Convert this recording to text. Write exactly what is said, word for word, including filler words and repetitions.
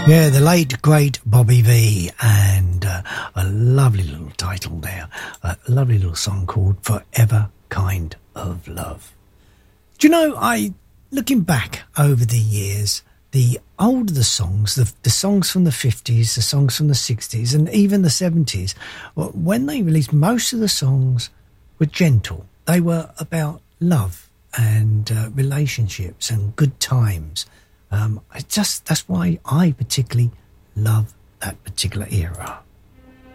Yeah, the late, great Bobby Vee, and uh, a lovely little title there. A lovely little song called Forever Kind of Love. Do you know, I, looking back over the years, the older the songs, the, the songs from the fifties, the songs from the sixties, and even the seventies, when they released, most of the songs were gentle. They were about love and uh, relationships and good times. Um, I just that's why I particularly love that particular era.